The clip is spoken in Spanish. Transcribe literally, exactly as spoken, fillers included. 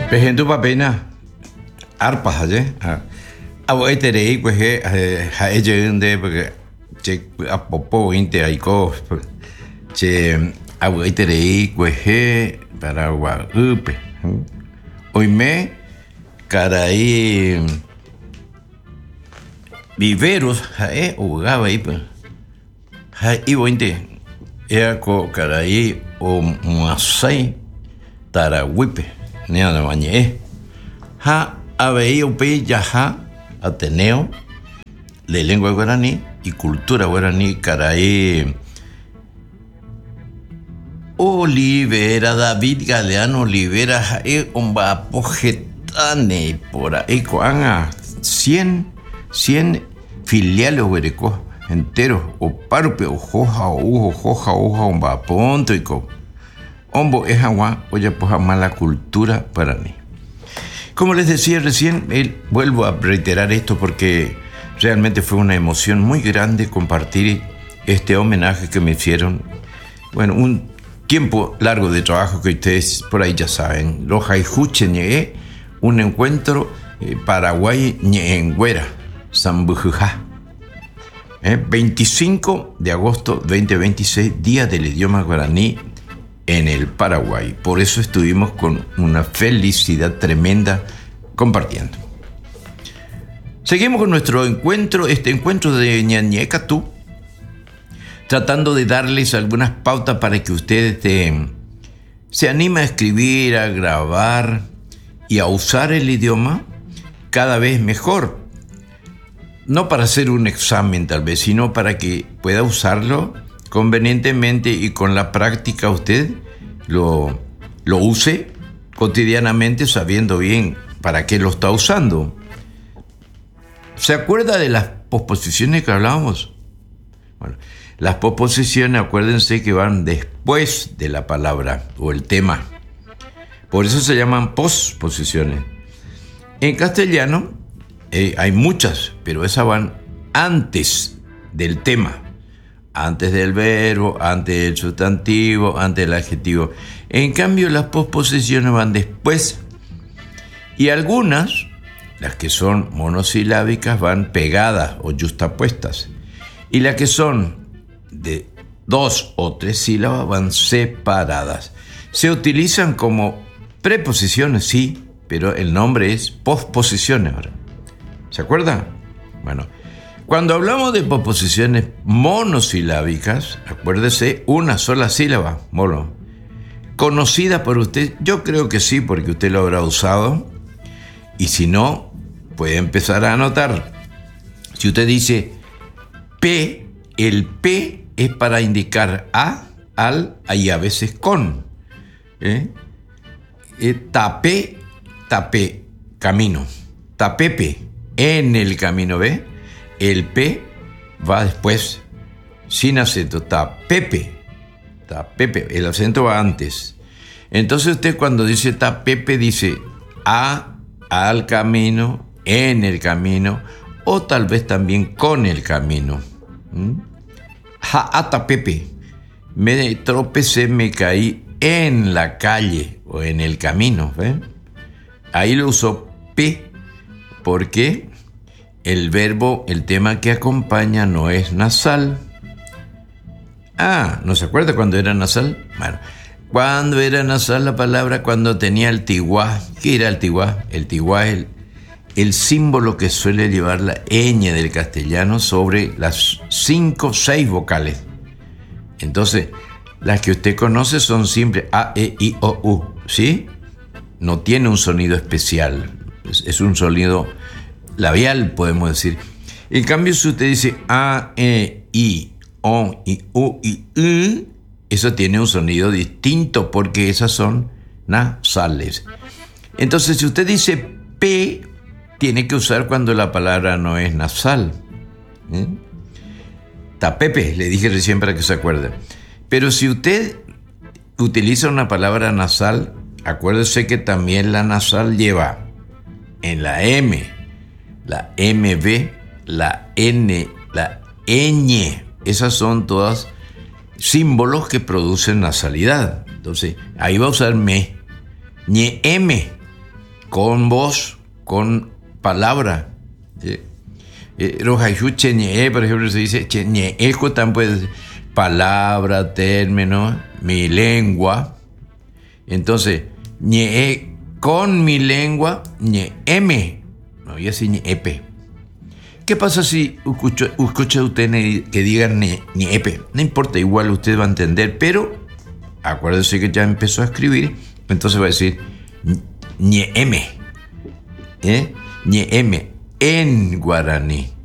Pejentu papena arpa haje abo eterei pues ha ejende porque che apopo inte aiko che abo eterei pues para upe oime carai viveros hae ugaba ahí pues ha ibo inte ea ko carai o muasai tarawipe nea mañe ha abei upe yaha Ateneo de lengua guaraní y cultura guaraní caray Olivera David Galeano Olivera jae omba pojetane por ahí coanga cien cien filiales huereco enteros o parpe o joja o ujo joja hoja omba ponto y co ombo es agua oye pues mala cultura para mí. Como les decía recién, eh, vuelvo a reiterar esto porque realmente fue una emoción muy grande compartir este homenaje que me hicieron. Bueno, un tiempo largo de trabajo que ustedes por ahí ya saben. Los Haijuche Ñeé, un encuentro eh, Paraguay Ñeengüera, Sambujuja. Eh, veinticinco de agosto veinte veintiséis, Día del Idioma Guaraní en el Paraguay. Por eso estuvimos con una felicidad tremenda compartiendo. Seguimos con nuestro encuentro, este encuentro de Ñañecatú, tratando de darles algunas pautas para que ustedes eh, se animen a escribir, a grabar y a usar el idioma cada vez mejor. No para hacer un examen tal vez, sino para que pueda usarlo convenientemente y con la práctica usted lo, lo use cotidianamente sabiendo bien para qué lo está usando. ¿Se acuerda de las posposiciones que hablábamos? Bueno, las posposiciones, acuérdense que van después de la palabra o el tema. Por eso se llaman posposiciones. En castellano eh, hay muchas, pero esas van antes del tema. Antes del verbo, antes del sustantivo, antes del adjetivo. En cambio, las posposiciones van después. Y algunas, las que son monosilábicas, van pegadas o justapuestas. Y las que son de dos o tres sílabas van separadas. Se utilizan como preposiciones, sí, pero el nombre es posposiciones ahora. ¿Se acuerdan? Bueno, cuando hablamos de posposiciones monosilábicas, acuérdese, una sola sílaba, mono. ¿Conocida por usted? Yo creo que sí, porque usted lo habrá usado. Y si no, puede empezar a anotar. Si usted dice P, el P es para indicar a, al y a veces con. ¿Eh? Eh, tapé, tapé, camino. Tapepe, en el camino, ¿ve? El P va después, sin acento, tapepe, tapepe, el acento va antes. Entonces usted cuando dice tapepe dice a, al camino, en el camino, o tal vez también con el camino. ¿Mm? Ja, a tapepe, me tropecé, me caí en la calle o en el camino, ¿ve? Ahí lo uso P, porque el verbo, el tema que acompaña no es nasal. Ah, ¿no se acuerda cuando era nasal? Bueno, cuando era nasal la palabra, cuando tenía el tiguá. ¿Qué era el tiguá? El tiguá es el, el símbolo que suele llevar la ñ del castellano sobre las cinco, seis vocales. Entonces, las que usted conoce son siempre A, E, I, O, U, ¿sí? No tiene un sonido especial. Es, es un sonido labial, podemos decir. En cambio, si usted dice A, E, I, O, I, U, I, U, eso tiene un sonido distinto porque esas son nasales. Entonces, si usted dice P, tiene que usar cuando la palabra no es nasal. ¿Eh? Tapepe, le dije recién para que se acuerde. Pero si usted utiliza una palabra nasal, acuérdese que también la nasal lleva en la M, la M B, la N, la ñ. Esas son todas símbolos que producen nasalidad. Entonces, ahí va a usar me, ñe, m. con voz, con palabra. ¿Sí? Rojayu cheñe, por ejemplo, se dice cheñe, eco tan pues palabra, término, mi lengua. Entonces, ñe con mi lengua, ñe m, no voy a decir ñe epe. ¿Qué pasa si escucha, escucha usted que digan ñe, ñe epe? No importa, igual usted va a entender, pero acuérdese que ya empezó a escribir, entonces va a decir ñe m, ¿eh? ñe m en guaraní.